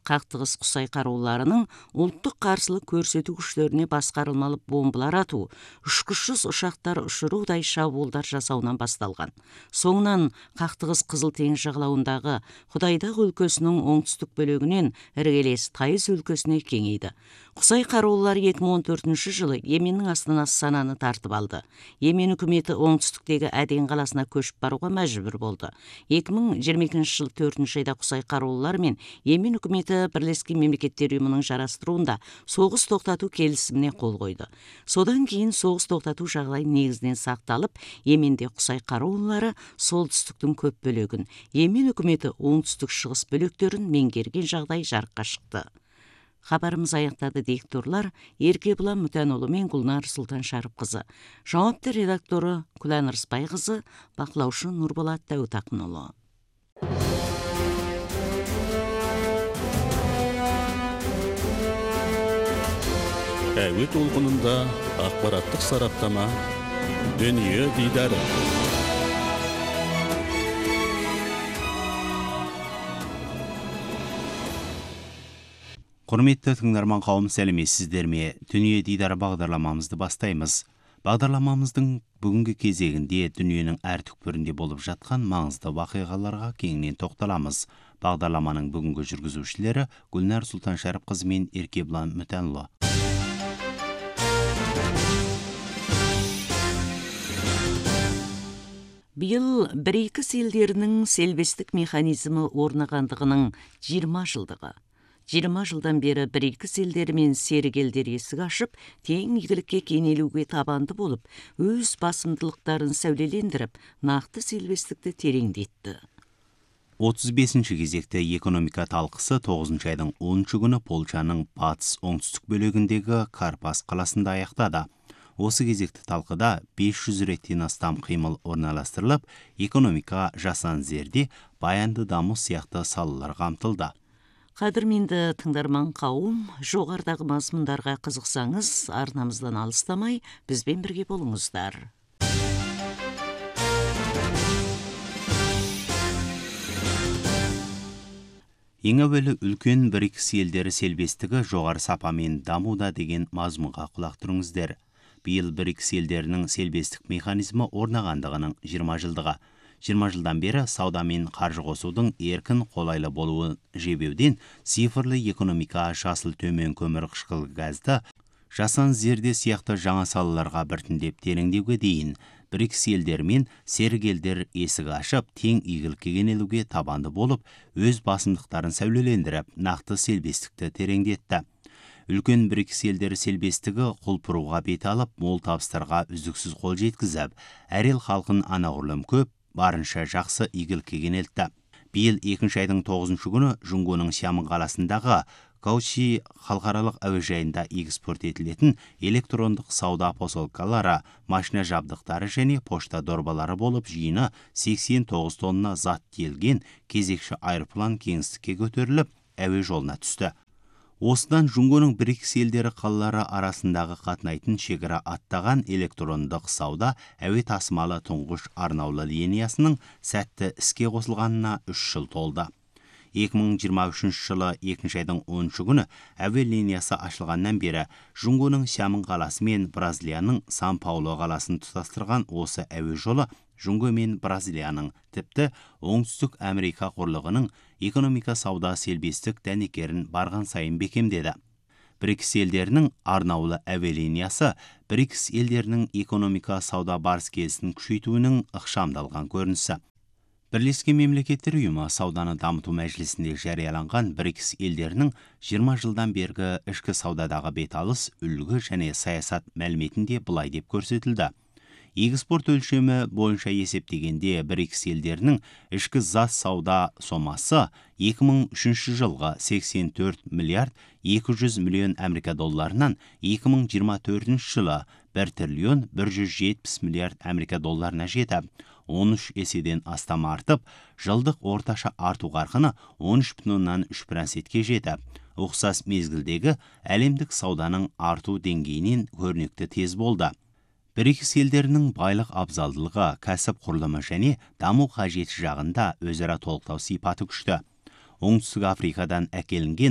қақтығыс Құсай қаруларының ұлттық қарсылық көрсету күштеріне басқарылмалы бомбалар ату, ұшқышсыз ұшақтар ұшырудай шабуылдар жасауынан басталған. Соңынан қақтығыс Қызыл теңіз жағалауындағы Құдайдақ өлкесінің оңтүстік бөлігінен іргелес Тайыз өлкесіне кеңейді. Құсай қарулары 2014 жылы Йеменнің астанасы Сананы тартып алды. Йемен үкіметі оңтүстіктегі Әден қаласына көшіп баруға мәжбүр болды. 2022 жыл 4 айда Құсай қарулары мен Йемен үкіметі Бірлескен Мемлекеттер ұйымының жарастыруында соғыс тоқтату келісіміне қол қойды. Содан кейін соғыс тоқтату жағдайы негізінен сақталып, Йеменде Құсай қарулары солтүстіктің көп бөлігін, Йемен үкіметі оңтүстік шығыс бөліктерін меңгерген жағдай жарыққа шықты. Хабарымыз аяқтады дикторлар Еркебұлан Мүтәнұлы мен Гүлнар Сұлтан Шарыпқызы. Жауапты редакторы Күлән Рысбайқызы, бақылаушы Нұрболат Дәуітақынұлы. Әуе толқынында ақпараттық сараптама, дүние дидары. Құрметті тыңдарман қауым, сәлеметсіздер ме? Дүние дидары бағдарламамызды бастаймыз. Бағдарламамыздың бүгінгі кезегінде дүниенің әр түкпірінде болып жатқан маңызды вақиғаларға кеңінен тоқталамыз. Бағдарламаның бүгінгі жүргізушілері Гүлнар Сұлтан Шарыпқызы мен Еркебұлан Мүтәнұлы. Биыл Брикс елдерінің селбестік механизмі орнағандығының 20 жылдығы. 20 жылдан бері Брикс елдері мен серік елдер есік ашып, тең игілікке кенелуге табанды болып, өз басымдылықтарын сәулелендіріп, нақты селбестікті тереңдетті. 35-ші кезекті экономика талқысы 9 айдың 10 күні Польшаның батыс оңтүстік бөлігіндегі Карпас қаласында аяқтады. Осы кезекті талқыда 500 реттен астам қимыл орналастырылып, экономика, жасан зерде, баянды даму сияқты салалар қамтылды. Қадірменді тыңдарман қауым, жоғарыдағы мазмұндарға қызықсаңыз, арнамыздан алыстамай, бізбен бірге болыңыздар. Ең әуелі үлкен Брикс елдері селбестігі жоғары сапамен дамуда деген мазмұнға құлақ тұрыңыздар. Биыл Брикс елдерінің селбестік механизмі орнағандығының 20 жылдығы. 20 жылдан бері сауда мен қаржы қосудың еркін қолайлы болуы жебеуден цифрлы экономика, жасыл төмен көмір қышқыл газды, жасан зерде сияқты жаңа салаларға біртіндеп тереңдеуге дейін Брикс елдері мен серік елдер есік ашып, тең игілікке кенелуге табанды болып, өз басымдықтарын сәулелендіріп, нақты селбестікті тереңдетті. Үлкен Брикс елдері селбестігі құлпыруға бет алып, мол табыстарға үздіксіз қол жеткізіп, әр ел халқын анағұрлым көп, барынша жақсы игілікке кенелтті. Биыл 2 айдың 9 күні Жұңгоның Сиамын қаласындағы Каучи халықаралық әуежайында экспорт етілетін электрондық сауда посылкалары, машина жабдықтары және пошта дорбалары болып, жиыны 89 тонна зат тиелген кезекші айырплан кеңістікке көтеріліп, әуе жолына түсті. Осыдан Жұңгоның Брикс елдері қалалары арасындағы қатынайтын шекара аттаған электрондық сауда әуе тасымалы тұңғыш арнаулы линиясының сәтті іске қосылғанына 3 жыл толды. 2023 жылы 2 айдың 10 күні әуе линиясы ашылғаннан бері Жұңгоның Сиамын қаласы мен Бразилияның Сан-Пауло қаласын тұтастырған осы әуе жолы Жұңго мен Бразилияның, тіпті оңтүстік Америка құрлығының экономика сауда селбестік дәнекерін барған сайын бекемдеді. Брикс елдерінің арнаулы әуе линиясы Брикс елдерінің экономика сауда барыс келісін күшейтуінің ықшамдалған көрінісі. Бірлескен Мемлекеттер ұйымы сауданы дамыту мәжілісінде жарияланған Брикс елдерінің 20 жылдан бергі ішкі саудадағы беталыс, үлгі және саясат мәліметінде былай деп көрсетілді. Экспорт өлшемі бойынша есептегенде Брикс елдерінің ішкі зат сауда сомасы 2003 жылғы 84 миллиард 200 миллион Америка долларынан 2024 жылы 1 триллион 170 миллиард Америка долларына жетіп, 13 еседен астам артып, жылдық орташа арту қарқыны 13,3%-ке жетіп, ұқсас мезгілдегі әлемдік сауданың арту деңгейінен көрнекті тез болды. Брикс елдерінің байлық абзалдылығы, кәсіп құрылымы және даму қажеті жағында өзара толықтау сипаты күшті. Оңтүстік Африкадан әкелінген